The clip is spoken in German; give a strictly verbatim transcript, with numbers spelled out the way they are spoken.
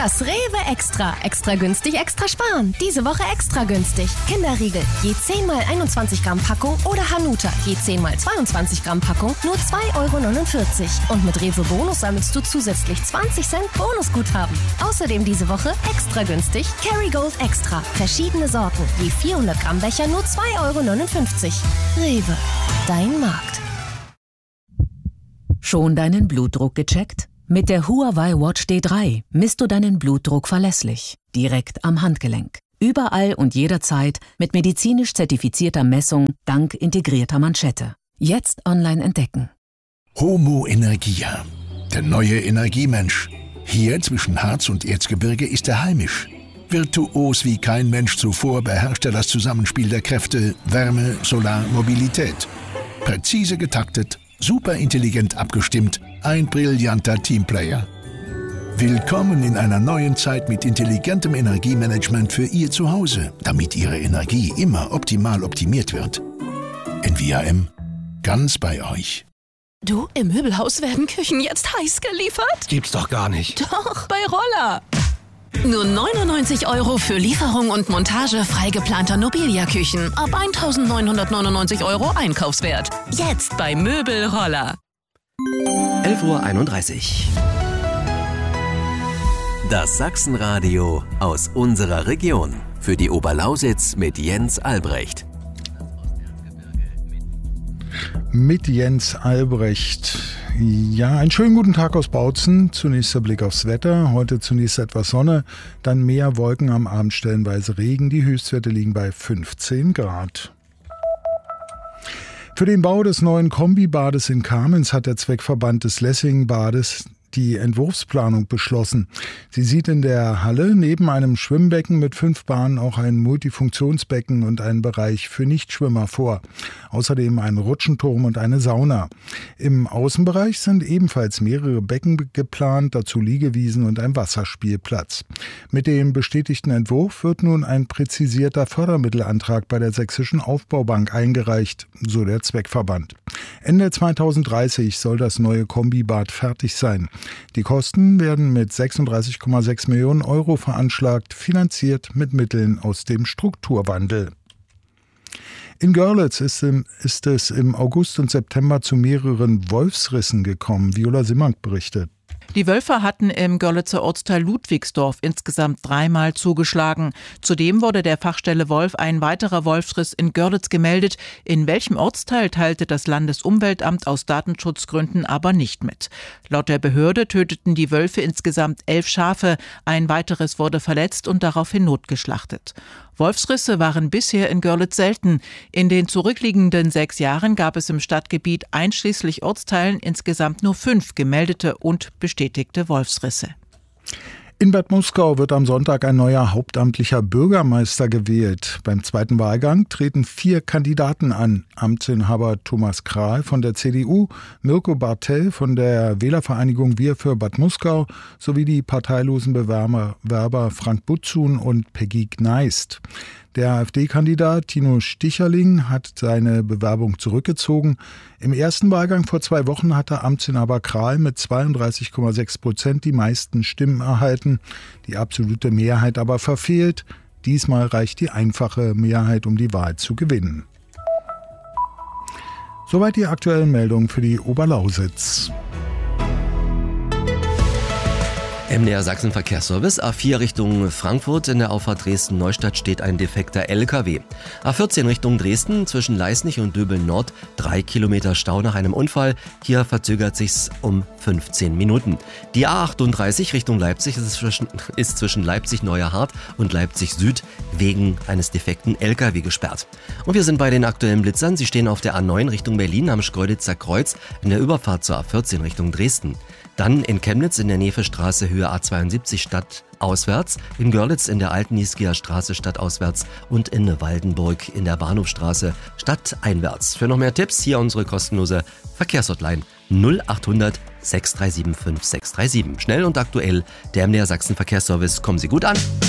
Das Rewe Extra. Extra günstig, extra sparen. Diese Woche extra günstig. Kinderriegel, je zehn mal einundzwanzig Gramm Packung oder Hanuta, je zehn mal zweiundzwanzig Gramm Packung, nur zwei Euro neunundvierzig. Und mit Rewe Bonus sammelst du zusätzlich zwanzig Cent Bonusguthaben. Außerdem diese Woche extra günstig Kerrygold Extra. Verschiedene Sorten, je vierhundert Gramm Becher, nur zwei Euro neunundfünfzig. Rewe, dein Markt. Schon deinen Blutdruck gecheckt? Mit der Huawei Watch D drei misst du deinen Blutdruck verlässlich, direkt am Handgelenk. Überall und jederzeit mit medizinisch zertifizierter Messung dank integrierter Manschette. Jetzt online entdecken. Homo Energia, der neue Energiemensch. Hier zwischen Harz und Erzgebirge ist er heimisch. Virtuos wie kein Mensch zuvor beherrscht er das Zusammenspiel der Kräfte Wärme, Solar, Mobilität. Präzise getaktet, superintelligent abgestimmt, ein brillanter Teamplayer. Willkommen in einer neuen Zeit mit intelligentem Energiemanagement für Ihr Zuhause, damit Ihre Energie immer optimal optimiert wird. N V A M, ganz bei euch. Du, im Möbelhaus werden Küchen jetzt heiß geliefert? Gibt's doch gar nicht. Doch, bei Roller. Nur neunundneunzig Euro für Lieferung und Montage frei geplanter Nobilia-Küchen. Ab eintausendneunhundertneunundneunzig Euro Einkaufswert. Jetzt bei Möbel Roller. elf Uhr einunddreißig. Das Sachsenradio aus unserer Region. Für die Oberlausitz mit Jens Albrecht. Mit Jens Albrecht. Ja, einen schönen guten Tag aus Bautzen. Zunächst der Blick aufs Wetter. Heute zunächst etwas Sonne, dann mehr Wolken, am Abend stellenweise Regen. Die Höchstwerte liegen bei fünfzehn Grad. Für den Bau des neuen Kombibades in Kamenz hat der Zweckverband des Lessingbades die Entwurfsplanung beschlossen. Sie sieht in der Halle neben einem Schwimmbecken mit fünf Bahnen auch ein Multifunktionsbecken und einen Bereich für Nichtschwimmer vor. Außerdem einen Rutschenturm und eine Sauna. Im Außenbereich sind ebenfalls mehrere Becken geplant, dazu Liegewiesen und ein Wasserspielplatz. Mit dem bestätigten Entwurf wird nun ein präzisierter Fördermittelantrag bei der Sächsischen Aufbaubank eingereicht, so der Zweckverband. Ende zweitausenddreißig soll das neue Kombibad fertig sein. Die Kosten werden mit sechsunddreißig Komma sechs Millionen Euro veranschlagt, finanziert mit Mitteln aus dem Strukturwandel. In Görlitz ist, im, ist es im August und September zu mehreren Wolfsrissen gekommen. Viola Simmank berichtet. Die Wölfe hatten im Görlitzer Ortsteil Ludwigsdorf insgesamt dreimal zugeschlagen. Zudem wurde der Fachstelle Wolf ein weiterer Wolfsriss in Görlitz gemeldet. In welchem Ortsteil teilte das Landesumweltamt aus Datenschutzgründen aber nicht mit. Laut der Behörde töteten die Wölfe insgesamt elf Schafe. Ein weiteres wurde verletzt und daraufhin notgeschlachtet. Wolfsrisse waren bisher in Görlitz selten. In den zurückliegenden sechs Jahren gab es im Stadtgebiet einschließlich Ortsteilen insgesamt nur fünf gemeldete und bestätigte Wolfsrisse. In Bad Muskau wird am Sonntag ein neuer hauptamtlicher Bürgermeister gewählt. Beim zweiten Wahlgang treten vier Kandidaten an. Amtsinhaber Thomas Krahl von der C D U, Mirko Bartell von der Wählervereinigung Wir für Bad Muskau sowie die parteilosen Bewerber Werber Frank Butzun und Peggy Gneist. Der AfD-Kandidat Tino Sticherling hat seine Bewerbung zurückgezogen. Im ersten Wahlgang vor zwei Wochen hatte Amtsinhaber Krahl mit zweiunddreißig Komma sechs Prozent die meisten Stimmen erhalten, die absolute Mehrheit aber verfehlt. Diesmal reicht die einfache Mehrheit, um die Wahl zu gewinnen. Soweit die aktuellen Meldungen für die Oberlausitz. M D R Sachsen Verkehrsservice, A vier Richtung Frankfurt, in der Auffahrt Dresden-Neustadt steht ein defekter L K W. A vierzehn Richtung Dresden, zwischen Leißnich und Döbeln-Nord, drei Kilometer Stau nach einem Unfall. Hier verzögert sich's um fünfzehn Minuten. Die A achtunddreißig Richtung Leipzig ist zwischen, ist zwischen Leipzig-Neuerhardt und Leipzig-Süd wegen eines defekten L K W gesperrt. Und wir sind bei den aktuellen Blitzern. Sie stehen auf der A neun Richtung Berlin am Schkeuditzer Kreuz in der Überfahrt zur A vierzehn Richtung Dresden. Dann in Chemnitz in der Nevestraße Höhe A zweiundsiebzig stadtauswärts, in Görlitz in der Alten Niesgeer Straße stadtauswärts und in Waldenburg in der Bahnhofstraße stadteinwärts. Für noch mehr Tipps hier unsere kostenlose Verkehrshotline null achthundert sechs drei sieben fünf sechs drei sieben. Schnell und aktuell, der M D R Sachsen Verkehrsservice. Kommen Sie gut an.